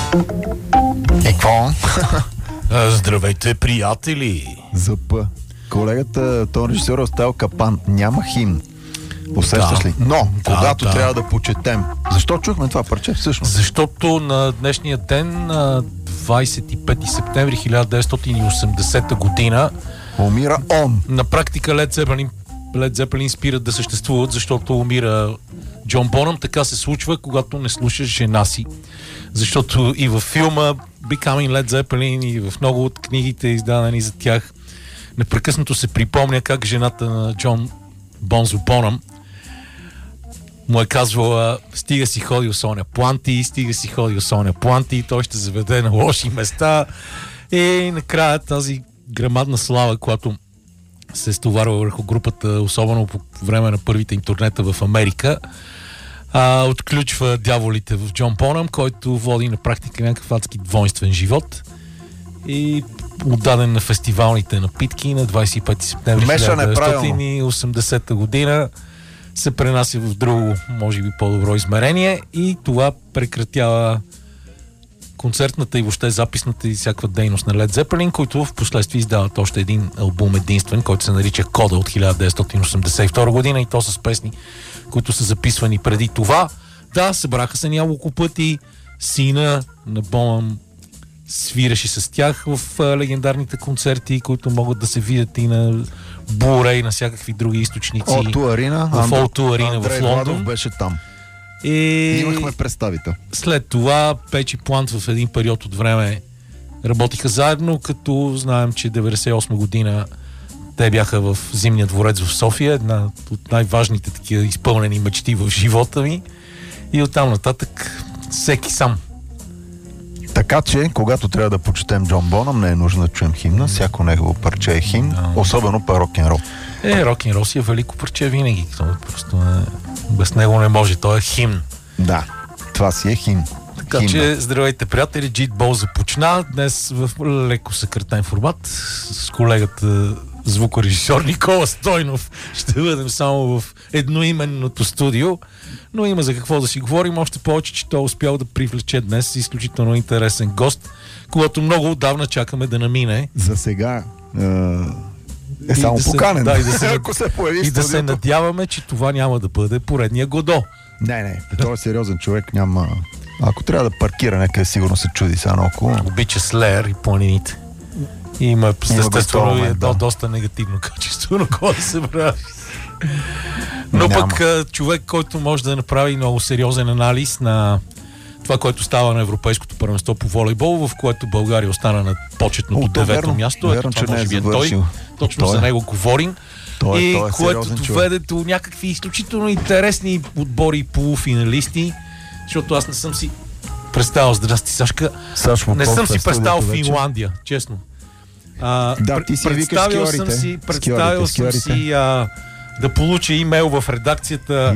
Какво? Здравейте, приятели! ЗП. Колегата, този режисьор е оставил капан. Няма химн. Усещаш ли? Но, когато трябва да почетем. Защо чухме това парче всъщност? Защото на днешния ден, 25 септември 1980 година, умира он. На практика Led Zeppelin спират да съществуват, защото умира Джон Бонъм. Така се случва, когато не слушаш жена си. Защото и във филма Becoming Led Zeppelin, и в много от книгите, издадени за тях, непрекъснато се припомня как жената на Джон Бонзо Бонъм му е казвала: стига си ходил Соня Планти, стига си ходил Соня Планти, той ще заведе на лоши места. И накрая тази грамадна слава, която се стоварва върху групата, особено по време на първите им турнета в Америка, отключва дяволите в Джон Бонъм, който води на практика някакъв адски двойствен живот и отдаден на фестивалните напитки на 25 септември 1980 година се пренася в друго, може би по-добро измерение, и това прекратява концертната и въобще записната и всякаква дейност на Led Zeppelin, които в последствие издават още един албум единствен, който се нарича Кода от 1982 година, и то с песни, които са записвани преди това. Да, събраха се няколко пъти, сина на Бонъм свиреше с тях в легендарните концерти, които могат да се видят и на Blu-ray, на всякакви други източници. O2 Arena. В O2 Arena в Лондон. Владов беше там. И имахме представител. След това Печ и Плант в един период от време работиха заедно, като знаем, че 98 година те бяха в Зимния дворец в София, една от най-важните такива изпълнени мечти в живота ми, и оттам нататък всеки сам. Така че, когато трябва да почетем Джон Бонъм, не е нужно да чуем химна. Всяко негово парче е химн, особено по рок-н-рол. Рок-н-рол си е велико парче винаги. Просто без него не може. Той е химн. Да, това си е химн. Така че, здравейте, приятели, Джит Бол започна днес в леко съкратен формат с колегата звукорежисьор Никола Стойнов. Ще бъдем само в едноименното студио, но има за какво да си говорим, още повече, че той успял да привлече днес изключително интересен гост, когато много отдавна чакаме да намине. За сега е само поканен. Да, ако се появи и да се надяваме, че това няма да бъде поредния Годо. Не, той е сериозен човек, няма... Ако трябва да паркира някъде, сигурно се чуди сега наоколо. Обича Слеер и планините. И има естествено и едно доста негативно качество, на което се прави. Но пък човек, който може да направи много сериозен анализ на това, което става на Европейското първенство по волейбол, в което България остана на почетното 9-то място. Верно, че не е завършил. Точно за него говорим. Той е което доведе до някакви изключително интересни отбори и полуфиналисти, защото аз не съм си представил, здрасти Сашка, не съм си представил Финландия, честно. Ти си викаш скиорите. Представил съм си да получа имейл в редакцията